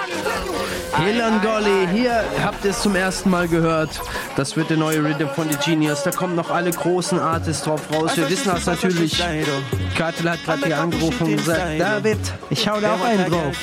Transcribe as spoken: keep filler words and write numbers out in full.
Helan Golly, hier habt ihr es zum ersten Mal gehört. Das wird der neue Rhythm von The Genius. Da kommen noch alle großen Artists drauf raus. Wir wissen das natürlich. Kartel hat gerade hier angerufen und gesagt, David, ich hau da auch einen drauf.